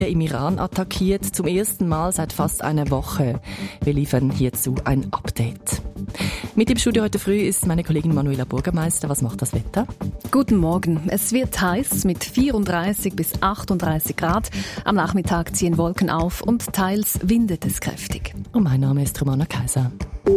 im Iran attackiert, zum ersten Mal seit fast einer Woche. Wir liefern hierzu ein Update. Mit im Studio heute früh ist meine Kollegin Manuela Burgermeister. Was macht das Wetter? Guten Morgen. Es wird heiß mit 34 bis 38 Grad. Am Nachmittag ziehen Wolken auf und teils windet es kräftig. Und mein Name ist Romana Kaiser.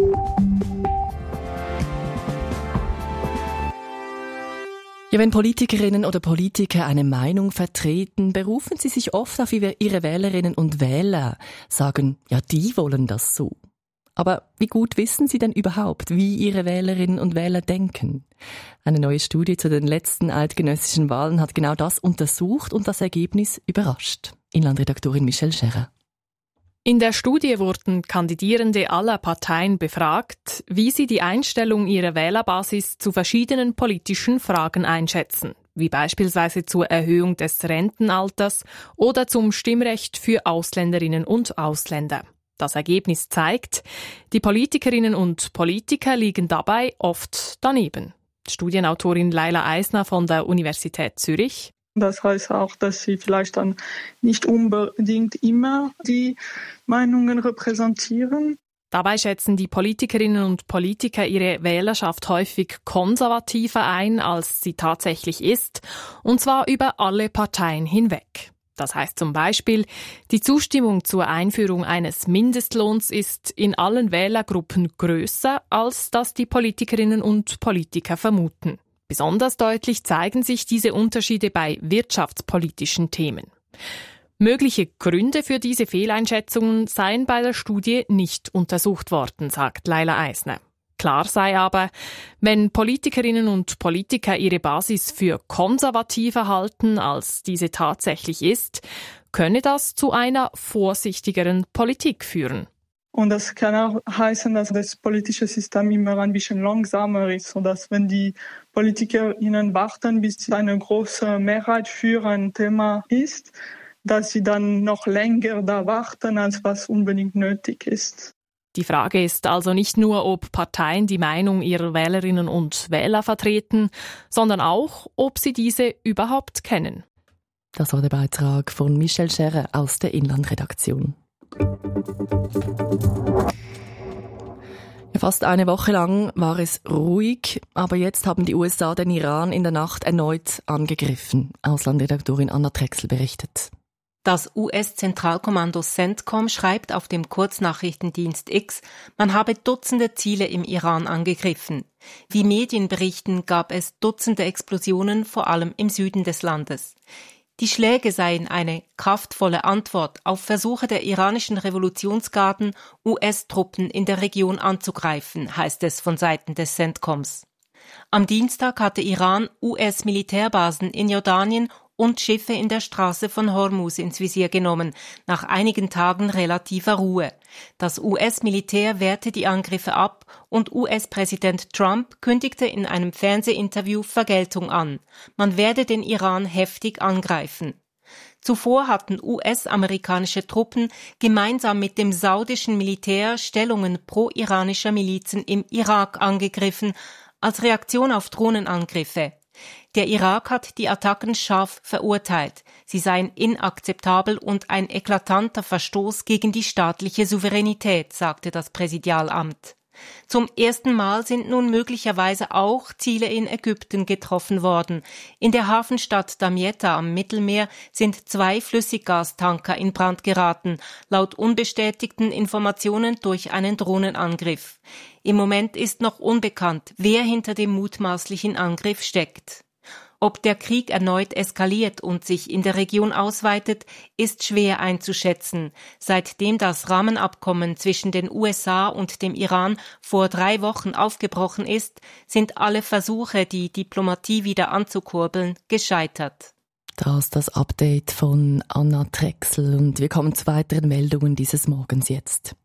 Ja, wenn Politikerinnen oder Politiker eine Meinung vertreten, berufen sie sich oft auf ihre Wählerinnen und Wähler, sagen, ja, die wollen das so. Aber wie gut wissen sie denn überhaupt, wie ihre Wählerinnen und Wähler denken? Eine neue Studie zu den letzten eidgenössischen Wahlen hat genau das untersucht und das Ergebnis überrascht. Inlandredaktorin Michelle Scherer. In der Studie wurden Kandidierende aller Parteien befragt, wie sie die Einstellung ihrer Wählerbasis zu verschiedenen politischen Fragen einschätzen, wie beispielsweise zur Erhöhung des Rentenalters oder zum Stimmrecht für Ausländerinnen und Ausländer. Das Ergebnis zeigt, die Politikerinnen und Politiker liegen dabei oft daneben. Studienautorin Laila Eisner von der Universität Zürich. Das heißt auch, dass sie vielleicht dann nicht unbedingt immer die Meinungen repräsentieren. Dabei schätzen die Politikerinnen und Politiker ihre Wählerschaft häufig konservativer ein, als sie tatsächlich ist, und zwar über alle Parteien hinweg. Das heißt zum Beispiel, die Zustimmung zur Einführung eines Mindestlohns ist in allen Wählergruppen grösser, als das die Politikerinnen und Politiker vermuten. Besonders deutlich zeigen sich diese Unterschiede bei wirtschaftspolitischen Themen. Mögliche Gründe für diese Fehleinschätzungen seien bei der Studie nicht untersucht worden, sagt Laila Eisner. Klar sei aber, wenn Politikerinnen und Politiker ihre Basis für konservativer halten, als diese tatsächlich ist, könne das zu einer vorsichtigeren Politik führen. Und das kann auch heißen, dass das politische System immer ein bisschen langsamer ist, sodass wenn die PolitikerInnen warten, bis eine große Mehrheit für ein Thema ist, dass sie dann noch länger da warten, als was unbedingt nötig ist. Die Frage ist also nicht nur, ob Parteien die Meinung ihrer Wählerinnen und Wähler vertreten, sondern auch, ob sie diese überhaupt kennen. Das war der Beitrag von Michelle Scherer aus der Inlandredaktion. Fast eine Woche lang war es ruhig, aber jetzt haben die USA den Iran in der Nacht erneut angegriffen. Auslandredaktorin Anna Drechsel berichtet. Das US-Zentralkommando CENTCOM schreibt auf dem Kurznachrichtendienst X, man habe Dutzende Ziele im Iran angegriffen. Wie Medien berichten, gab es Dutzende Explosionen, vor allem im Süden des Landes. Die Schläge seien eine kraftvolle Antwort auf Versuche der iranischen Revolutionsgarden, US-Truppen in der Region anzugreifen, heißt es von Seiten des CENTCOMs. Am Dienstag hatte Iran US-Militärbasen in Jordanien und Schiffe in der Straße von Hormuz ins Visier genommen, nach einigen Tagen relativer Ruhe. Das US-Militär wehrte die Angriffe ab und US-Präsident Trump kündigte in einem Fernsehinterview Vergeltung an. Man werde den Iran heftig angreifen. Zuvor hatten US-amerikanische Truppen gemeinsam mit dem saudischen Militär Stellungen pro-iranischer Milizen im Irak angegriffen, als Reaktion auf Drohnenangriffe. Der Irak hat die Attacken scharf verurteilt. Sie seien inakzeptabel und ein eklatanter Verstoß gegen die staatliche Souveränität, sagte das Präsidialamt. Zum ersten Mal sind nun möglicherweise auch Ziele in Ägypten getroffen worden. In der Hafenstadt Damietta am Mittelmeer sind 2 Flüssiggastanker in Brand geraten, laut unbestätigten Informationen durch einen Drohnenangriff. Im Moment ist noch unbekannt, wer hinter dem mutmaßlichen Angriff steckt. Ob der Krieg erneut eskaliert und sich in der Region ausweitet, ist schwer einzuschätzen. Seitdem das Rahmenabkommen zwischen den USA und dem Iran vor 3 Wochen aufgebrochen ist, sind alle Versuche, die Diplomatie wieder anzukurbeln, gescheitert. Das Update von Anna Drechsel und wir kommen zu weiteren Meldungen dieses Morgens jetzt.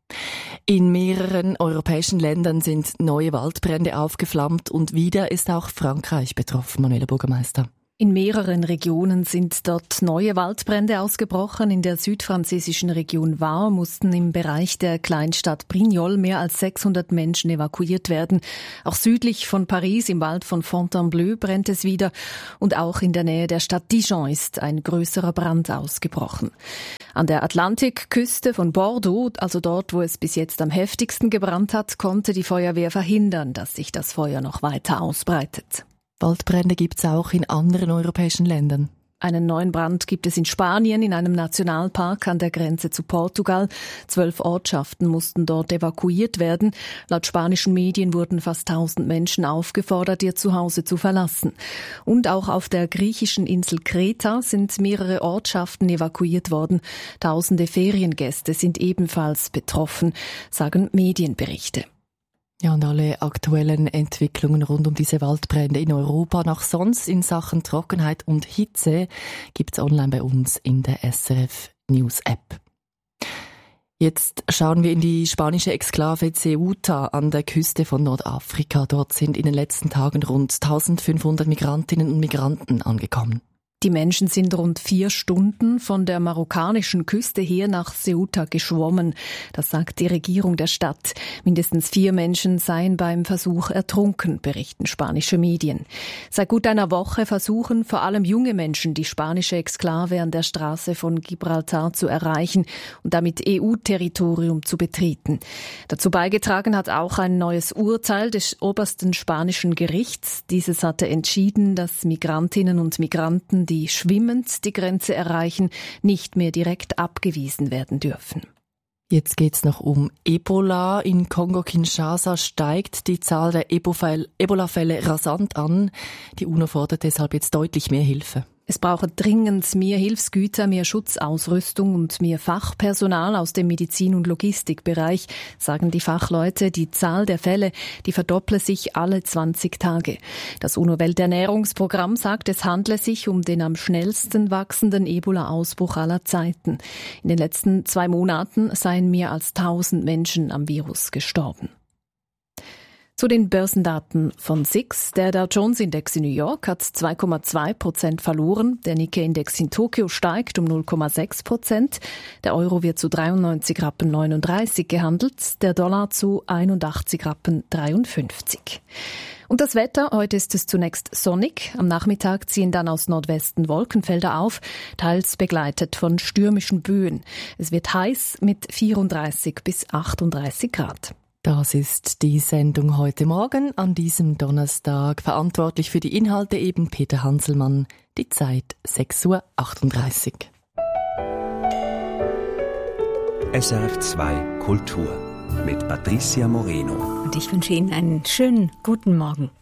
In mehreren europäischen Ländern sind neue Waldbrände aufgeflammt und wieder ist auch Frankreich betroffen, Manuela Burgermeister. In mehreren Regionen sind dort neue Waldbrände ausgebrochen. In der südfranzösischen Region Var mussten im Bereich der Kleinstadt Brignoles mehr als 600 Menschen evakuiert werden. Auch südlich von Paris im Wald von Fontainebleau brennt es wieder. Und auch in der Nähe der Stadt Dijon ist ein größerer Brand ausgebrochen. An der Atlantikküste von Bordeaux, also dort, wo es bis jetzt am heftigsten gebrannt hat, konnte die Feuerwehr verhindern, dass sich das Feuer noch weiter ausbreitet. Waldbrände gibt es auch in anderen europäischen Ländern. Einen neuen Brand gibt es in Spanien in einem Nationalpark an der Grenze zu Portugal. 12 Ortschaften mussten dort evakuiert werden. Laut spanischen Medien wurden fast 1000 Menschen aufgefordert, ihr Zuhause zu verlassen. Und auch auf der griechischen Insel Kreta sind mehrere Ortschaften evakuiert worden. Tausende Feriengäste sind ebenfalls betroffen, sagen Medienberichte. Ja, und alle aktuellen Entwicklungen rund um diese Waldbrände in Europa, noch sonst in Sachen Trockenheit und Hitze, gibt's online bei uns in der SRF News App. Jetzt schauen wir in die spanische Exklave Ceuta an der Küste von Nordafrika. Dort sind in den letzten Tagen rund 1500 Migrantinnen und Migranten angekommen. Die Menschen sind rund 4 Stunden von der marokkanischen Küste her nach Ceuta geschwommen. Das sagt die Regierung der Stadt. Mindestens 4 Menschen seien beim Versuch ertrunken, berichten spanische Medien. Seit gut einer Woche versuchen vor allem junge Menschen, die spanische Exklave an der Straße von Gibraltar zu erreichen und damit EU-Territorium zu betreten. Dazu beigetragen hat auch ein neues Urteil des obersten spanischen Gerichts. Dieses hatte entschieden, dass Migrantinnen und Migranten, die schwimmend die Grenze erreichen, nicht mehr direkt abgewiesen werden dürfen. Jetzt geht's noch um Ebola. In Kongo-Kinshasa steigt die Zahl der Ebola-Fälle rasant an. Die UNO fordert deshalb jetzt deutlich mehr Hilfe. Es brauche dringend mehr Hilfsgüter, mehr Schutzausrüstung und mehr Fachpersonal aus dem Medizin- und Logistikbereich, sagen die Fachleute. Die Zahl der Fälle, die verdopple sich alle 20 Tage. Das UNO-Welternährungsprogramm sagt, es handle sich um den am schnellsten wachsenden Ebola-Ausbruch aller Zeiten. In den letzten 2 Monaten seien mehr als 1000 Menschen am Virus gestorben. Zu den Börsendaten von SIX. Der Dow Jones Index in New York hat 2,2% verloren. Der Nikkei-Index in Tokio steigt um 0,6%. Der Euro wird zu 93,39 Rappen gehandelt. Der Dollar zu 81,53 Rappen. Und das Wetter, heute ist es zunächst sonnig. Am Nachmittag ziehen dann aus Nordwesten Wolkenfelder auf, teils begleitet von stürmischen Böen. Es wird heiß mit 34 bis 38 Grad. Das ist die Sendung heute Morgen an diesem Donnerstag. Verantwortlich für die Inhalte eben Peter Hanselmann. Die Zeit 6:38 Uhr. SRF 2 Kultur mit Patricia Moreno. Und ich wünsche Ihnen einen schönen guten Morgen.